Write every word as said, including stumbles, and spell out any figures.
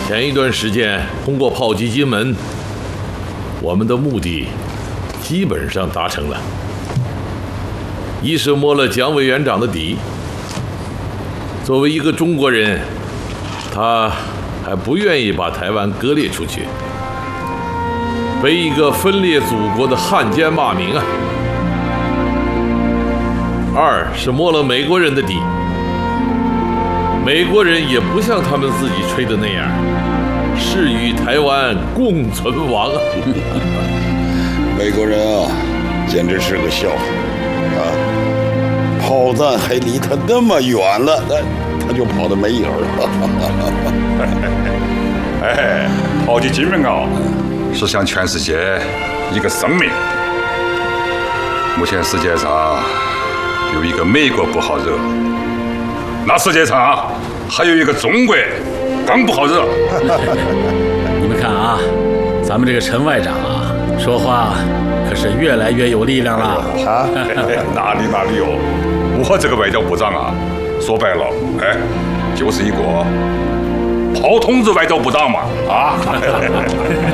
前一段时间通过炮击金门，我们的目的基本上达成了。一是摸了蒋委员长的底，作为一个中国人，他还不愿意把台湾割裂出去，被一个分裂祖国的汉奸骂名啊。二是摸了美国人的底，美国人也不像他们自己吹的那样，是与台湾共存亡啊。 美国人啊，简直是个笑话啊！炮弹还离他那么远了，那他就跑得没影儿了。 哎，炮击金门啊，是向全世界一个声明。目前世界上有一个美国不好惹，那世界上还有一个中国更不好惹。 你们看啊，咱们这个陈外长啊，说话可是越来越有力量了啊！ 哪里哪里有，我这个外交部长啊，说白了，哎，就是一个炮筒子外交部长嘛，啊。